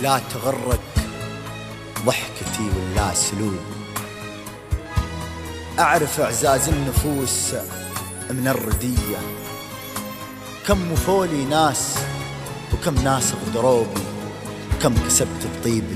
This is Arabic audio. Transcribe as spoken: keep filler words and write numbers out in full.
لا تغرك ضحكتي ولا سلوب. أعرف إعزاز النفوس من الردية، كم وفولي ناس وكم ناس غدروبي، كم كسبت بطيب